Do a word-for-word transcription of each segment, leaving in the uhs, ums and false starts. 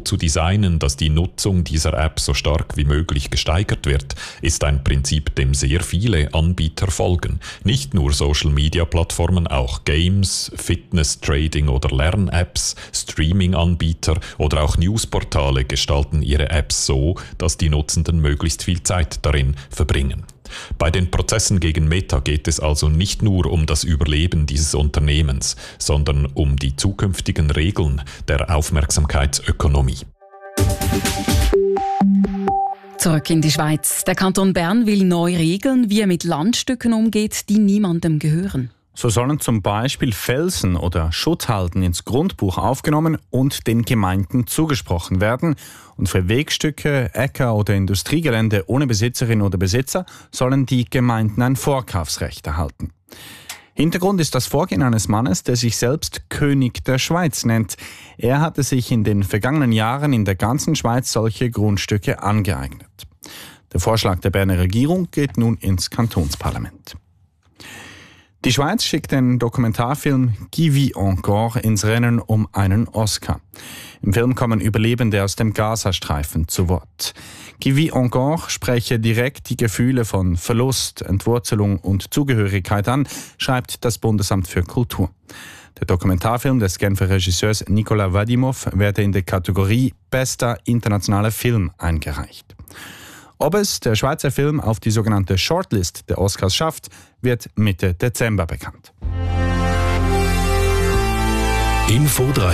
zu designen, dass die Nutzung dieser App so stark wie möglich gesteigert wird, ist ein Prinzip, dem sehr viele Anbieter folgen. Nicht nur Social-Media-Plattformen, auch Games, Fitness, Trading oder Lern-Apps, Streaming-Anbieter oder auch Newsportale gestalten ihre Apps so, dass die Nutzenden möglichst viel Zeit darin verbringen. Bei den Prozessen gegen Meta geht es also nicht nur um das Überleben dieses Unternehmens, sondern um die zukünftigen Regeln der Aufmerksamkeitsökonomie. Zurück in die Schweiz. Der Kanton Bern will neu regeln, wie er mit Landstücken umgeht, die niemandem gehören. So sollen zum Beispiel Felsen oder Schutthalden ins Grundbuch aufgenommen und den Gemeinden zugesprochen werden. Und für Wegstücke, Äcker oder Industriegelände ohne Besitzerin oder Besitzer sollen die Gemeinden ein Vorkaufsrecht erhalten. Hintergrund ist das Vorgehen eines Mannes, der sich selbst König der Schweiz nennt. Er hatte sich in den vergangenen Jahren in der ganzen Schweiz solche Grundstücke angeeignet. Der Vorschlag der Berner Regierung geht nun ins Kantonsparlament. Die Schweiz schickt den Dokumentarfilm Qui vit encore ins Rennen um einen Oscar. Im Film kommen Überlebende aus dem Gazastreifen zu Wort. Qui vit encore spreche direkt die Gefühle von Verlust, Entwurzelung und Zugehörigkeit an, schreibt das Bundesamt für Kultur. Der Dokumentarfilm des Genfer Regisseurs Nicolas Vadimov werde in der Kategorie Bester internationaler Film eingereicht. Ob es der Schweizer Film auf die sogenannte Shortlist der Oscars schafft, wird Mitte Dezember bekannt. Info drei.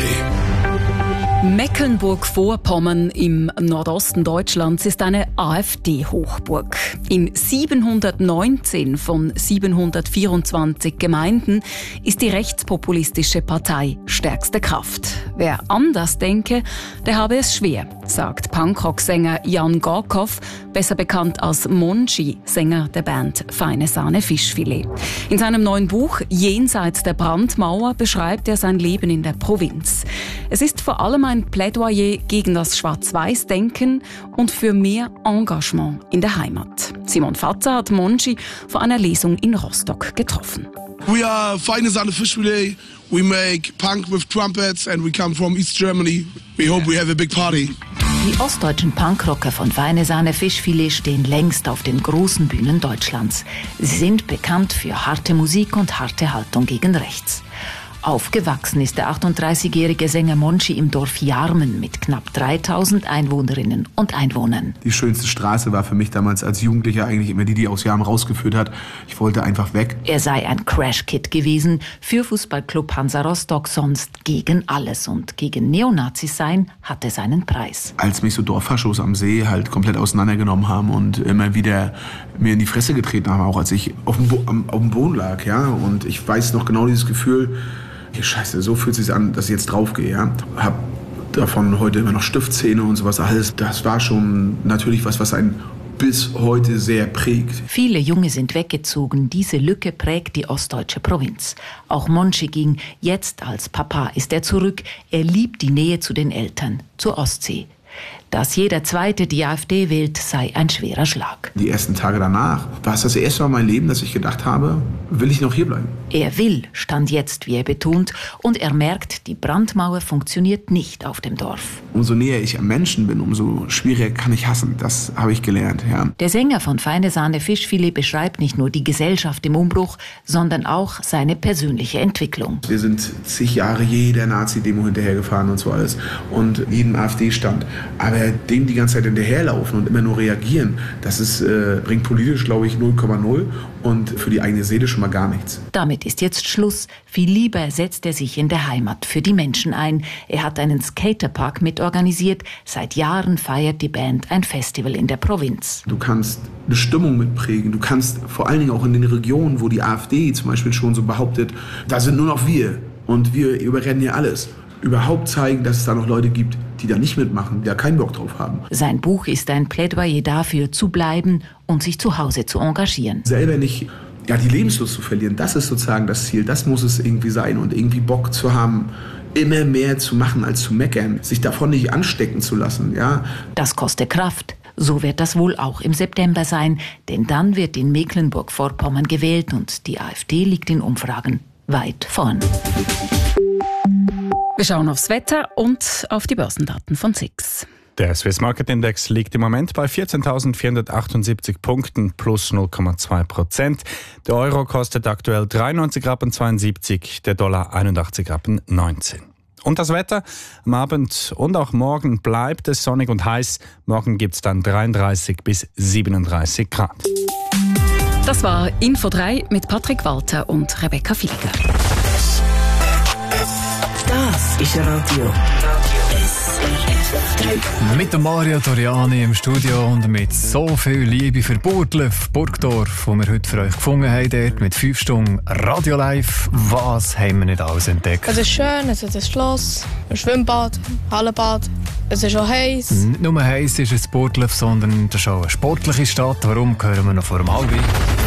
Mecklenburg-Vorpommern im Nordosten Deutschlands ist eine AfD-Hochburg. In siebenhundertneunzehn von siebenhundertvierundzwanzig Gemeinden ist die rechtspopulistische Partei stärkste Kraft. Wer anders denke, der habe es schwer, sagt Punkrock-Sänger Jan Garkow, besser bekannt als Monchi, Sänger der Band Feine Sahne Fischfilet. In seinem neuen Buch Jenseits der Brandmauer beschreibt er sein Leben in der Provinz. Es ist vor allem ein Plädoyer gegen das Schwarz-Weiß-Denken und für mehr Engagement in der Heimat. Simon Fatzer hat Monchi vor einer Lesung in Rostock getroffen. We are Feine Sahne Fischfilet. We make punk with trumpets and we come from East Germany. We hope we have a big party. Die ostdeutschen Punkrocker von Feine Sahne Fischfilet stehen längst auf den großen Bühnen Deutschlands. Sie sind bekannt für harte Musik und harte Haltung gegen rechts. Aufgewachsen ist der achtunddreißigjährige Sänger Monchi im Dorf Jarmen mit knapp dreitausend Einwohnerinnen und Einwohnern. Die schönste Straße war für mich damals als Jugendlicher eigentlich immer die, die aus Jarmen rausgeführt hat. Ich wollte einfach weg. Er sei ein Crash-Kid gewesen, für Fußballclub Hansa Rostock sonst gegen alles. Und gegen Neonazis sein hatte seinen Preis. Als mich so Dorffaschos am See halt komplett auseinandergenommen haben und immer wieder mir in die Fresse getreten haben, auch als ich auf dem, Bo- am, auf dem Boden lag. Ja? Und ich weiß noch genau dieses Gefühl, Scheiße, so fühlt es sich an, dass ich jetzt draufgehe. Ja? Hab davon heute immer noch Stiftzähne und sowas alles. Das war schon natürlich was, was einen bis heute sehr prägt. Viele Junge sind weggezogen. Diese Lücke prägt die ostdeutsche Provinz. Auch Monchi ging. Jetzt als Papa ist er zurück. Er liebt die Nähe zu den Eltern, zur Ostsee. Dass jeder Zweite die AfD wählt, sei ein schwerer Schlag. Die ersten Tage danach war es das erste Mal in meinem Leben, dass ich gedacht habe, will ich noch hierbleiben? Er will, stand jetzt, wie er betont, und er merkt, die Brandmauer funktioniert nicht auf dem Dorf. Umso näher ich am Menschen bin, umso schwieriger kann ich hassen. Das habe ich gelernt, ja. Der Sänger von Feine Sahne Fischfilet beschreibt nicht nur die Gesellschaft im Umbruch, sondern auch seine persönliche Entwicklung. Wir sind zig Jahre jeder Nazi-Demo hinterhergefahren und so alles und jedem AfD-Stand. Aber dem die ganze Zeit hinterherlaufen und immer nur reagieren, das ist, äh, bringt politisch, glaube ich, null Komma null und für die eigene Seele schon mal gar nichts. Damit ist jetzt Schluss. Viel lieber setzt er sich in der Heimat für die Menschen ein. Er hat einen Skaterpark mitorganisiert. Seit Jahren feiert die Band ein Festival in der Provinz. Du kannst eine Stimmung mitprägen. Du kannst vor allen Dingen auch in den Regionen, wo die AfD zum Beispiel schon so behauptet, da sind nur noch wir und wir überrennen hier alles, überhaupt zeigen, dass es da noch Leute gibt, die da nicht mitmachen, die da keinen Bock drauf haben. Sein Buch ist ein Plädoyer dafür, zu bleiben und sich zu Hause zu engagieren. Selber nicht ja, die Lebenslust zu verlieren, das ist sozusagen das Ziel, das muss es irgendwie sein und irgendwie Bock zu haben, immer mehr zu machen als zu meckern, sich davon nicht anstecken zu lassen. Ja. Das kostet Kraft. So wird das wohl auch im September sein, denn dann wird in Mecklenburg-Vorpommern gewählt und die AfD liegt in Umfragen weit vorn. Wir schauen aufs Wetter und auf die Börsendaten von S I X. Der Swiss Market Index liegt im Moment bei vierzehntausendvierhundertachtundsiebzig Punkten plus null Komma zwei Prozent. Der Euro kostet aktuell dreiundneunzig Rappen zweiundsiebzig, der Dollar einundachtzig Rappen neunzehn. Und das Wetter? Am Abend und auch morgen bleibt es sonnig und heiß. Morgen gibt es dann dreiunddreißig bis siebenunddreißig Grad. Das war Info drei mit Patrick Walter und Rebecca Fieger. Das ist Radio S R F drei. Mit dem Mario Toriani im Studio und mit so viel Liebe für Burgdorf, Burgdorf, wo wir heute für euch gefunden haben, dort mit fünf Stunden Radio Live. Was haben wir nicht alles entdeckt? Es ist schön, es ist ein Schloss, ein Schwimmbad, Hallenbad. Es ist auch heiß. Nicht nur heiß ist es Burgdorf, sondern es ist auch eine sportliche Stadt. Warum, hören wir noch vor dem Halb?